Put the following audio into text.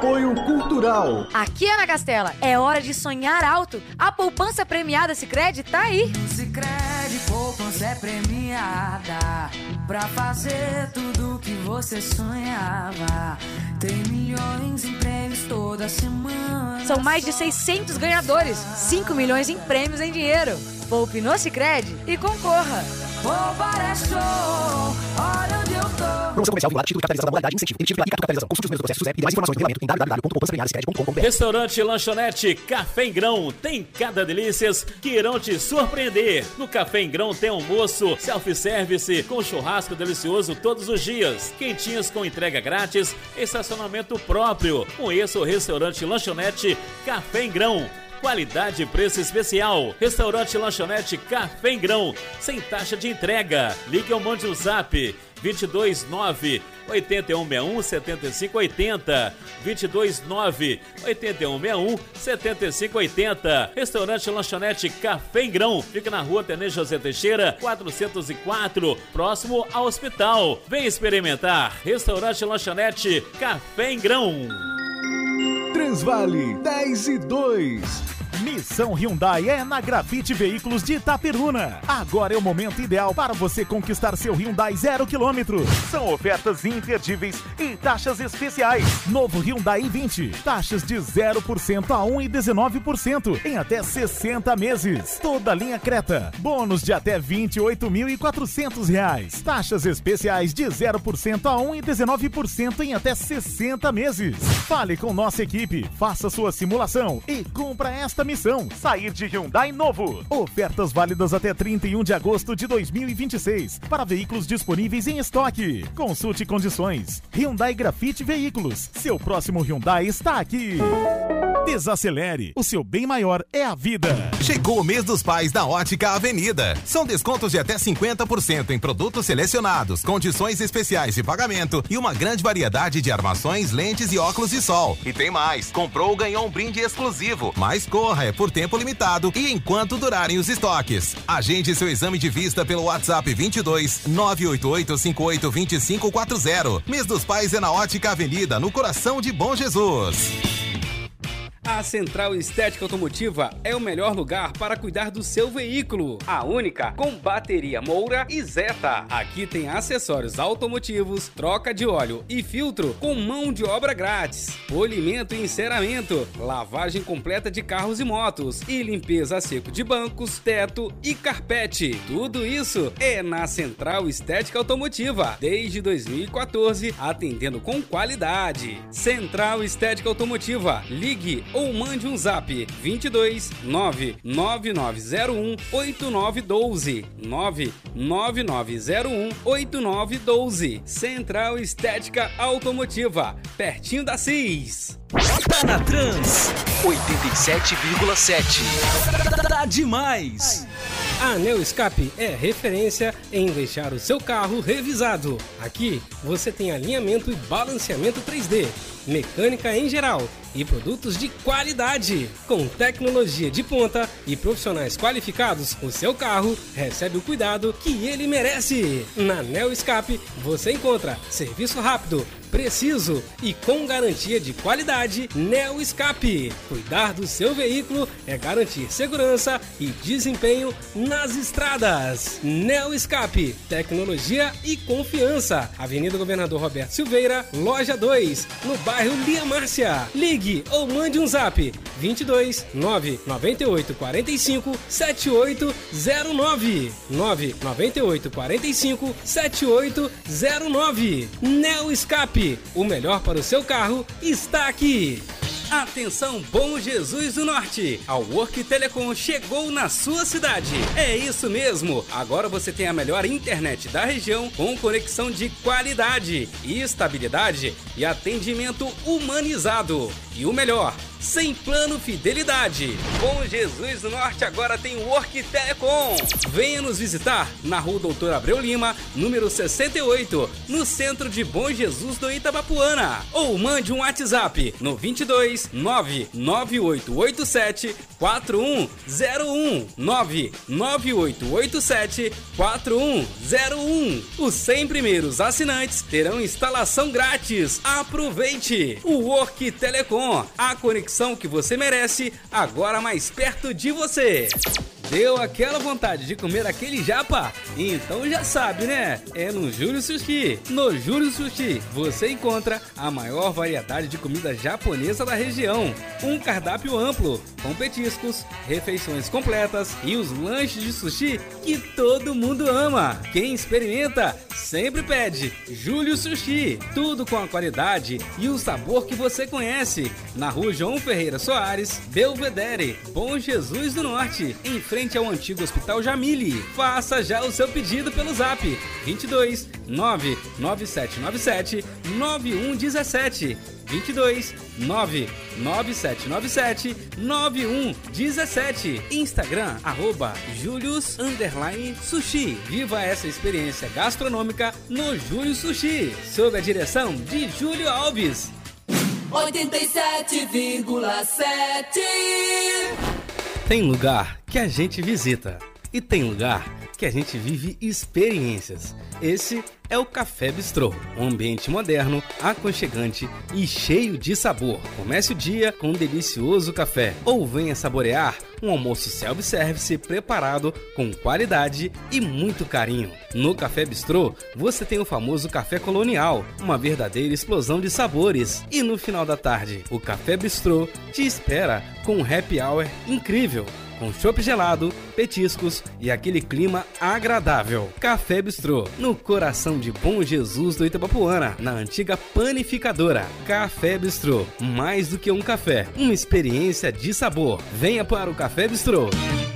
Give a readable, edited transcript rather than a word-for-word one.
Apoio Cultural. Aqui, Ana Castela, é hora de sonhar alto. A poupança premiada Sicredi tá aí. Sicredi, poupança é premiada pra fazer tudo que você sonhava. Tem milhões em prêmios toda semana. São mais de 600 ganhadores, 5 milhões em prêmios em dinheiro. Poupe no Sicredi e concorra. Poupar é show, olha onde eu tô. Promoção comercial vinculada, título de capitalização da modalidade, incentivo, emitido pela Capitalização. Consulte os meios do processo SUSEP e demais informações no regulamento em www.poupançapremiadasicredi.com.br. Restaurante Lanchonete Café em Grão tem cada delícias que irão te surpreender. No Café em Grão tem almoço, self-service com churrasco delicioso todos os dias, quentinhas com entrega grátis, estacionamento próprio. Conheça o Restaurante Lanchonete Café em Grão. Qualidade e preço especial. Restaurante Lanchonete Café em Grão, sem taxa de entrega. Ligue ou mande um zap 229 8161 7580 229 8161 7580. Restaurante Lanchonete Café em Grão fica na rua Tenente José Teixeira 404, próximo ao hospital. Vem experimentar. Restaurante Lanchonete Café em Grão. Transvale 10-2. Missão Hyundai é na Grafite Veículos de Itaperuna. Agora é o momento ideal para você conquistar seu Hyundai 0 km. São ofertas imperdíveis e taxas especiais. Novo Hyundai i20, taxas de 0% a 1,19% em até 60 meses. Toda linha Creta, bônus de até R$28.400. Taxas especiais de 0% a 1,19% em até 60 meses. Fale com nossa equipe, faça sua simulação e cumpra esta missão. Sair de Hyundai novo. Ofertas válidas até 31 de agosto de 2026 para veículos disponíveis em estoque. Consulte condições. Hyundai Grafite Veículos. Seu próximo Hyundai está aqui. Desacelere. O seu bem maior é a vida. Chegou o mês dos pais da Ótica Avenida. São descontos de até 50% em produtos selecionados, condições especiais de pagamento e uma grande variedade de armações, lentes e óculos de sol. E tem mais. Comprou, ganhou um brinde exclusivo. Mas corra, é por tempo limitado e enquanto durarem os estoques. Agende seu exame de vista pelo WhatsApp 22 988 58 2540. Mês dos pais é na Ótica Avenida, no coração de Bom Jesus. A Central Estética Automotiva é o melhor lugar para cuidar do seu veículo. A única com bateria Moura e Zeta. Aqui tem acessórios automotivos, troca de óleo e filtro com mão de obra grátis, polimento e enceramento, lavagem completa de carros e motos e limpeza a seco de bancos, teto e carpete. Tudo isso é na Central Estética Automotiva, desde 2014, atendendo com qualidade. Central Estética Automotiva. Ligue ou mande um zap 22 99901 8912 99901 8912. Central Estética Automotiva, pertinho da CIS. Tá na Trans 87,7. Tá demais. A Neo Escape é referência em deixar o seu carro revisado. Aqui você tem alinhamento e balanceamento 3D, mecânica em geral e produtos de qualidade. Com tecnologia de ponta e profissionais qualificados, o seu carro recebe o cuidado que ele merece. Na Neo Escape você encontra serviço rápido, preciso e com garantia de qualidade. Neo Escape. Cuidar do seu veículo é garantir segurança e desempenho nas estradas. Neo Escape. Tecnologia e confiança. Avenida Governador Roberto Silveira, loja 2, no bairro Lia Márcia. Ligue ou mande um zap 22 998 45 7809 998 45 7809. Neo Escape. O melhor para o seu carro está aqui. Atenção, Bom Jesus do Norte! A Work Telecom chegou na sua cidade. É isso mesmo! Agora você tem a melhor internet da região com conexão de qualidade, estabilidade e atendimento humanizado. E o melhor, sem plano fidelidade. Bom Jesus do Norte agora tem Work Telecom. Venha nos visitar na Rua Doutor Abreu Lima, número 68, no centro de Bom Jesus do Itabapuana. Ou mande um WhatsApp no 22 99887 4101 99887 4101. Os 100 primeiros assinantes terão instalação grátis. Aproveite! O Work Telecom, a conexão que você merece, agora mais perto de você. Deu aquela vontade de comer aquele japa? Então já sabe, né? É no Júlio Sushi. No Júlio Sushi você encontra a maior variedade de comida japonesa da região. Um cardápio amplo, com petiscos, refeições completas e os lanches de sushi que todo mundo ama. Quem experimenta sempre pede Júlio Sushi. Tudo com a qualidade e o sabor que você conhece. Na Rua João Ferreira Soares, Belvedere, Bom Jesus do Norte, em frente ao antigo Hospital Jamile. Faça já o seu pedido pelo zap 22 99797 9117 22 99797 9117. Instagram @Julius_Sushi. Viva essa experiência gastronômica no Júlio Sushi, sob a direção de Júlio Alves. 87,7. Tem lugar que a gente visita e tem lugar que a gente vive experiências. Esse é o Café Bistrô, um ambiente moderno, aconchegante e cheio de sabor. Comece o dia com um delicioso café ou venha saborear um almoço self-service preparado com qualidade e muito carinho. No Café Bistrô, você tem o famoso café colonial, uma verdadeira explosão de sabores. E no final da tarde, o Café Bistrô te espera com um happy hour incrível, com chopp gelado, petiscos e aquele clima agradável. Café Bistrô, no coração de Bom Jesus do Itabapuana, na antiga panificadora. Café Bistrô, mais do que um café, uma experiência de sabor. Venha para o Café Bistrô.